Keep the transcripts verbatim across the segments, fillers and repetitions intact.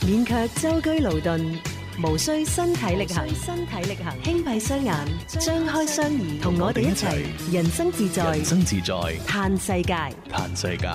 免卻舟車勞頓，無需身體力行，身體力行，輕閉雙眼，張開雙耳，同我哋一齊人生自在， 人生自在， 嘆世界， 嘆世界。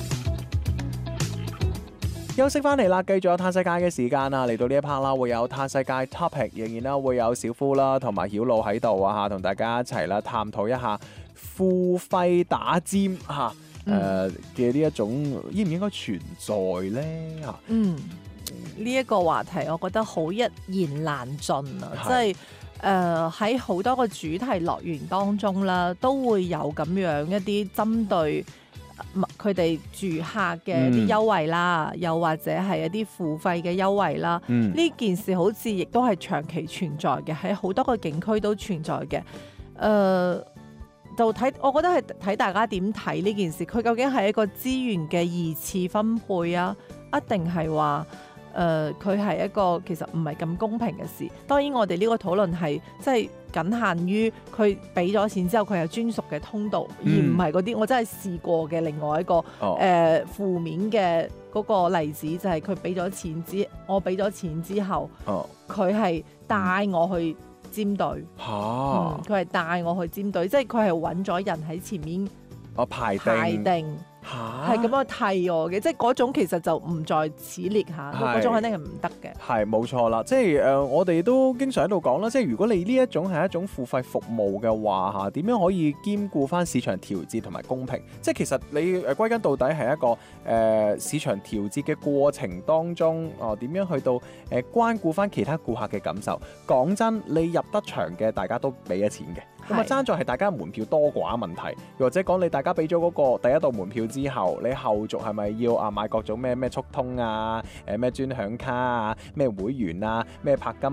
休息翻嚟啦，繼續有嘆世界嘅時間啦，嚟到呢一 part 啦，會有嘆世界 topic， 仍然啦會有小夫啦同埋曉露喺度啊嚇，同大家一齊啦探討一下付費打尖嚇誒嘅呢一種應唔應該存在呢？嚇？ 嗯，呢、這、一個話題我覺得好一言難盡啊，即係誒喺好多個主題樂園當中啦，都會有咁樣一啲針對佢哋住客嘅一啲優惠啦，嗯、又或者係一啲付費嘅優惠啦。呢、嗯、件事好似亦都係長期存在嘅，喺好多個景區都存在嘅。誒、呃，就睇，我覺得係睇大家點睇呢件事。佢究竟係一個資源嘅二次分配啊，一定係話誒佢係一個其實唔係咁公平嘅事。當然我哋呢個討論係即係僅限於佢俾咗錢之後佢有專屬嘅通道，嗯、而唔係嗰啲我真係試過嘅另外一個誒、哦呃、負面嘅嗰個例子，就係佢俾咗錢之我俾咗錢之後，佢係、哦、帶我去尖隊，佢係、嗯、帶我去尖隊，即係佢係揾咗人喺前面我排定。 排定係咁樣替我嘅，即係嗰種其實就唔在此列下，嗰種肯定係唔得嘅。係冇錯啦，即係誒、呃，我哋都經常喺度講啦，即係如果你呢一種係一種付費服務嘅話嚇，點樣可以兼顧翻市場調節同埋公平？即係其實你誒歸根到底係一個誒、呃、市場調節嘅過程當中，哦、呃、點樣去到誒、呃、關顧翻其他顧客嘅感受？講真，你入得場嘅大家都俾咗錢嘅。咁啊，爭在係大家門票多寡問題，又或者講你大家俾咗嗰個第一道門票之後，你後續係咪要啊買各種咩咩速通啊、誒咩專享卡啊、咩會員啊、咩拍金